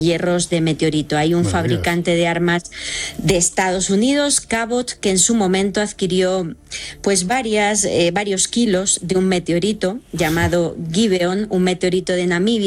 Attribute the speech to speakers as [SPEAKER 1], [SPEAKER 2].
[SPEAKER 1] hierros de meteorito. Hay un fabricante de armas de Estados Unidos, Cabot, que en su momento adquirió pues varios kilos de un meteorito llamado Gibeon, un meteorito de Namibia.